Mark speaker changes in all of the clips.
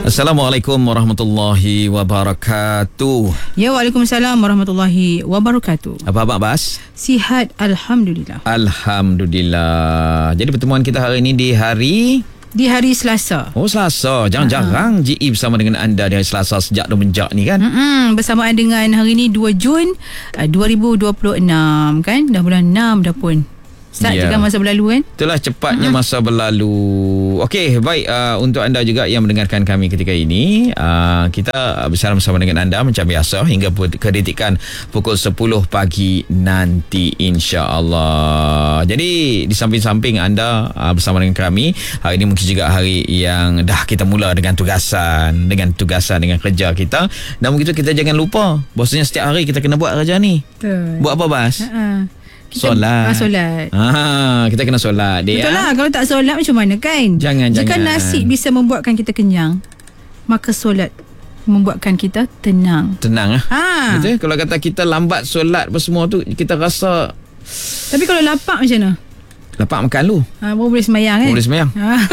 Speaker 1: Assalamualaikum warahmatullahi wabarakatuh.
Speaker 2: Ya, waalaikumsalam warahmatullahi wabarakatuh.
Speaker 1: Apa khabar Bas?
Speaker 2: Sihat, Alhamdulillah.
Speaker 1: Alhamdulillah. Jadi pertemuan kita hari ini di hari
Speaker 2: Selasa.
Speaker 1: Oh, Selasa. Jarang-jarang GE bersama dengan anda di hari Selasa sejak semenjak ni kan?
Speaker 2: Bersamaan dengan hari ini 2 Jun 2026 kan? Dah bulan 6 dah pun. Start juga masa berlalu kan?
Speaker 1: Itulah cepatnya masa berlalu. Okey, baik, untuk anda juga yang mendengarkan kami ketika ini, kita bersama dengan anda macam biasa hingga kedetikkan pukul 10 pagi nanti insya-Allah. Jadi di samping-samping anda bersama dengan kami, hari ini mungkin juga hari yang dah kita mula dengan tugasan dengan kerja kita. Namun begitu kita jangan lupa bahawasanya setiap hari kita kena buat kerja ni.
Speaker 2: Betul.
Speaker 1: Buat apa Bas? Solat. Kita kena solat dia.
Speaker 2: Betul lah. Kalau tak solat macam mana kan? Jika nasi bisa membuatkan kita kenyang, maka solat membuatkan kita tenang.
Speaker 1: Betul. Kalau kata kita lambat solat apa semua tu, kita rasa.
Speaker 2: Tapi kalau lapar macam mana?
Speaker 1: Lapar makan lu.
Speaker 2: Baru boleh semayang kan?
Speaker 1: Boleh semayang.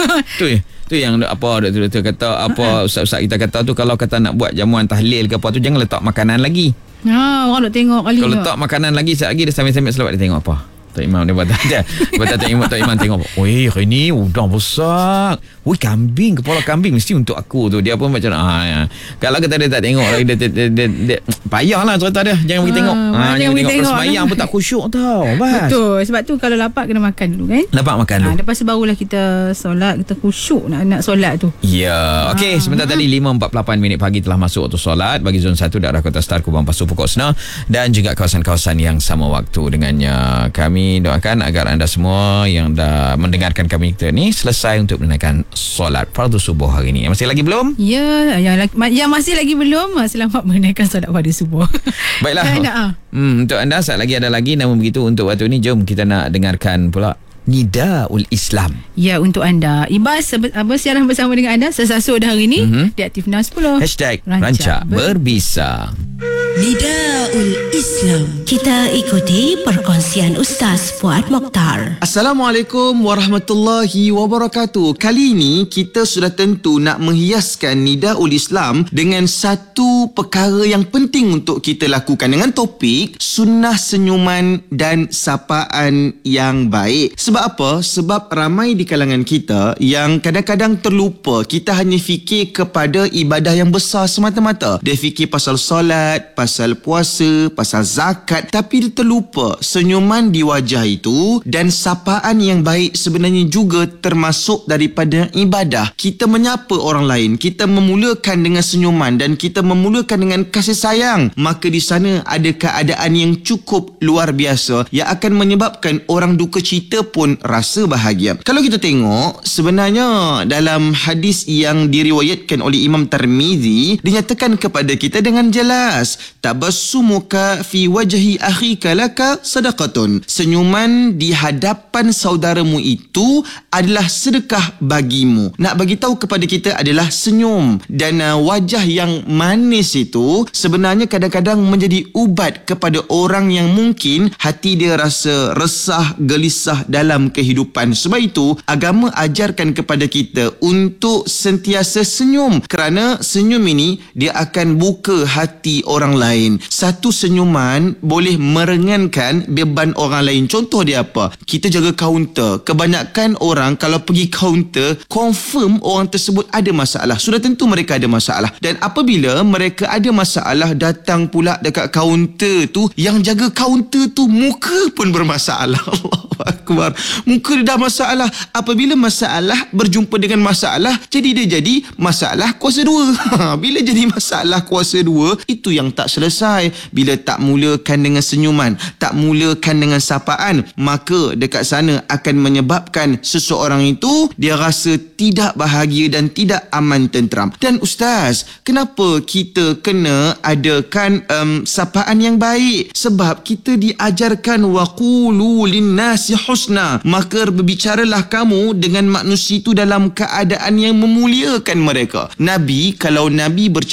Speaker 1: Tu yang apa doktor kata, apa ustaz-ustaz kita kata tu, kalau kata nak buat jamuan tahlil ke apa tu, jangan letak makanan lagi.
Speaker 2: Orang nak tengok kali.
Speaker 1: Kalau letak makanan lagi, sekejap lagi dia sambil-sambil selawat, dia tengok apa? Tok Imam dia batal dia. Tok Imam tengok. Oi, hari ni udang besar. Oi, kambing, kepala kambing mesti untuk aku tu. Dia pun macam ya. Kalau kata dia tak tengok lagi, dia payahlah cerita dia. Jangan pergi tengok. Jangan pergi tengok. Semayang pun tak khusyuk tau. Bas.
Speaker 2: Betul. Sebab tu kalau lapar kena makan dulu kan?
Speaker 1: Lapar makan dulu.
Speaker 2: Lepas tu barulah kita solat, kita khusyuk nak solat tu.
Speaker 1: Ya. Okey, sebentar tadi 5.48 minit pagi telah masuk waktu solat bagi zon 1 daerah Kota Star, Kubang, Pasu, Pokok Sena dan juga kawasan-kawasan yang sama waktu dengannya. Kami doakan agar anda semua yang dah mendengarkan kami kita ni selesai untuk menunaikan solat fardu subuh hari ini. Masih lagi belum?
Speaker 2: Ya, yang masih lagi belum, selamat menunaikan solat fardu subuh.
Speaker 1: Baiklah. Untuk anda saat lagi ada lagi, namun begitu untuk waktu ini jom kita nak dengarkan pula Nidaul Islam.
Speaker 2: Ya, untuk anda Ibas siaran bersama dengan anda sesasuk dah hari ini di Aktif 610
Speaker 1: #Rancak Berbisa.
Speaker 3: Nidaul Islam. Kita ikuti perkongsian Ustaz Fuad Mokhtar.
Speaker 4: Assalamualaikum warahmatullahi wabarakatuh. Kali ini kita sudah tentu nak menghiaskan Nidaul Islam dengan satu perkara yang penting untuk kita lakukan dengan topik sunnah senyuman dan sapaan yang baik. Sebab apa? Sebab ramai di kalangan kita yang kadang-kadang terlupa. Kita hanya fikir kepada ibadah yang besar semata-mata. Dia fikir pasal solat, pasal puasa, pasal zakat, tapi dia terlupa senyuman di wajah itu dan sapaan yang baik sebenarnya juga termasuk daripada ibadah. Kita menyapa orang lain, kita memulakan dengan senyuman dan kita memulakan dengan kasih sayang, maka di sana ada keadaan yang cukup luar biasa yang akan menyebabkan orang duka cita pun rasa bahagia. Kalau kita tengok, sebenarnya dalam hadis yang diriwayatkan oleh Imam Tirmizi, dinyatakan kepada kita dengan jelas, tabassumuka fi wajhi akhika laka sadaqatun. Senyuman di hadapan saudaramu itu adalah sedekah bagimu. Nak bagi tahu kepada kita adalah senyum, dan wajah yang manis itu sebenarnya kadang-kadang menjadi ubat kepada orang yang mungkin hati dia rasa resah, gelisah dalam kehidupan. Sebab itu agama ajarkan kepada kita untuk sentiasa senyum, kerana senyum ini dia akan buka hati orang lain. Satu senyuman boleh meringankan beban orang lain. Contoh dia apa? Kita jaga kaunter. Kebanyakan orang kalau pergi kaunter, confirm orang tersebut ada masalah. Sudah tentu mereka ada masalah. Dan apabila mereka ada masalah, datang pula dekat kaunter tu, yang jaga kaunter tu muka pun bermasalah. Allahu Akbar. Muka dia dah masalah. Apabila masalah berjumpa dengan masalah, jadi masalah kuasa dua. Bila jadi masalah kuasa dua, itu yang tak selesai. Bila tak mulakan dengan senyuman, tak mulakan dengan sapaan, maka dekat sana akan menyebabkan seseorang itu dia rasa tidak bahagia dan tidak aman tenteram. Dan Ustaz, kenapa kita kena adakan sapaan yang baik? Sebab kita diajarkan waqulu linnasi husna, maka berbicaralah kamu dengan manusia itu dalam keadaan yang memuliakan mereka. Nabi, kalau Nabi bercakap,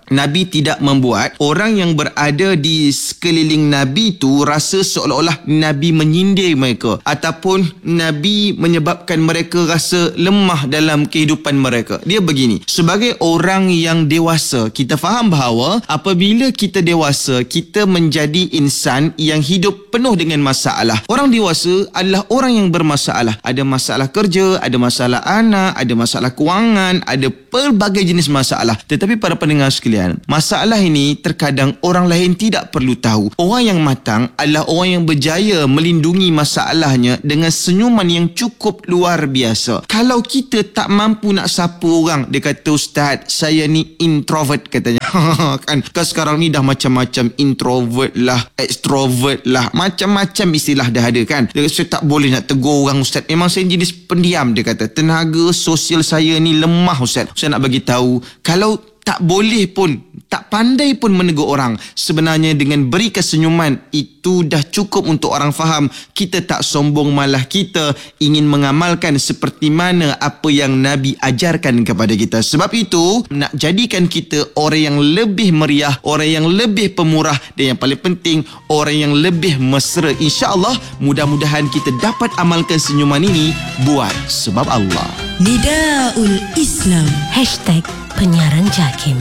Speaker 4: Nabi tidak membuat orang yang berada di sekeliling Nabi tu rasa seolah-olah Nabi menyindir mereka ataupun Nabi menyebabkan mereka rasa lemah dalam kehidupan mereka. Dia begini, sebagai orang yang dewasa, kita faham bahawa apabila kita dewasa, kita menjadi insan yang hidup penuh dengan masalah. Orang dewasa adalah orang yang bermasalah. Ada masalah kerja, ada masalah anak, ada masalah kewangan, ada pelbagai jenis masalah. Tetapi para pendengar sekalian, masalah ini terkadang orang lain tidak perlu tahu. Orang yang matang adalah orang yang berjaya melindungi masalahnya dengan senyuman yang cukup luar biasa. Kalau kita tak mampu nak sapa orang, dia kata, "Ustaz, saya ni introvert," katanya. Kan sekarang ni dah macam-macam, introvert lah, extrovert lah, macam-macam istilah dah ada kan. Dia kata, "Saya tak boleh nak tegur orang, Ustaz. Memang saya jenis pendiam," dia kata. "Tenaga sosial saya ni lemah, Ustaz. Saya nak bagi tahu, kalau tak boleh pun, tak pandai pun menegur orang, sebenarnya dengan berikan senyuman itu dah cukup untuk orang faham kita tak sombong, malah kita ingin mengamalkan seperti mana apa yang Nabi ajarkan kepada kita. Sebab itu nak jadikan kita orang yang lebih meriah, orang yang lebih pemurah, dan yang paling penting orang yang lebih mesra. InsyaAllah mudah-mudahan kita dapat amalkan senyuman ini buat sebab Allah.
Speaker 3: Nidaul Islam #penyiaran JAKIM.